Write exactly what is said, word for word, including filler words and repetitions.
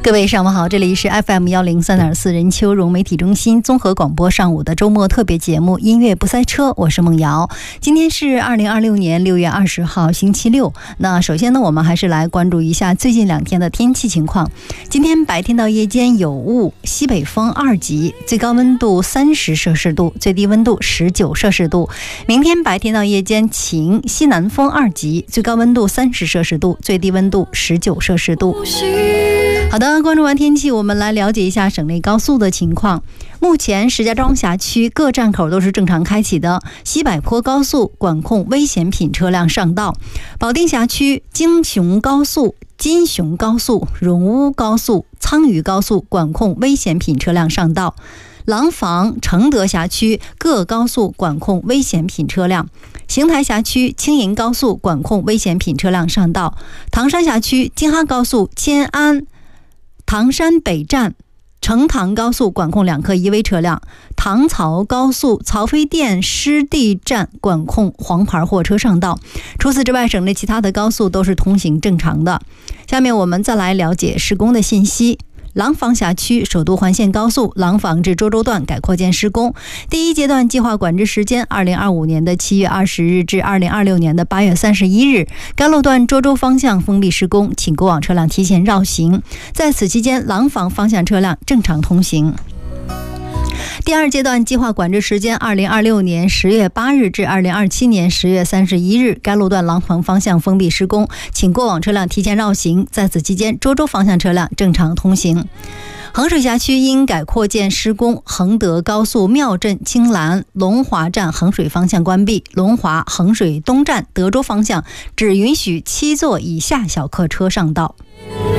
各位上午好，这里是 F M 一零三点四 任丘融媒体中心综合广播上午的周末特别节目音乐不塞车，我是梦瑶。今天是二零二六年六月二十号星期六。那首先呢，我们还是来关注一下最近两天的天气情况。今天白天到夜间有雾，西北风二级，最高温度三十摄氏度，最低温度十九摄氏度。明天白天到夜间晴，西南风二级，最高温度三十摄氏度，最低温度十九摄氏度。好的，关注完天气，我们来了解一下省内高速的情况。目前石家庄辖区各站口都是正常开启的，西柏坡高速管控危险品车辆上道，保定辖区京雄高速、金雄高速、荣乌高速、苍渝高速管控危险品车辆上道，廊坊、承德辖区各高速管控危险品车辆，邢台辖区青银高速管控危险品车辆上道，唐山辖区京哈高速迁安、唐山北站、成唐高速管控两客依危车辆，唐曹高速曹妃甸湿地站管控黄牌货车上道。除此之外，省内其他的高速都是通行正常的。下面我们再来了解施工的信息。廊坊辖区首都环线高速廊坊至涿州段改扩建施工，第一阶段计划管制时间二零二五年的七月二十日至二零二六年的八月三十一日，该路段涿州方向封闭施工，请过往车辆提前绕行，在此期间廊坊方向车辆正常通行。第二阶段计划管制时间二零二六年十月八日至二零二七年十月三十一日，该路段廊坊方向封闭施工，请过往车辆提前绕行，在此期间涿州方向车辆正常通行。衡水辖区因改扩建施工，衡德高速庙镇青兰龙华站衡水方向关闭，龙华衡水东站德州方向只允许七座以下小客车上道。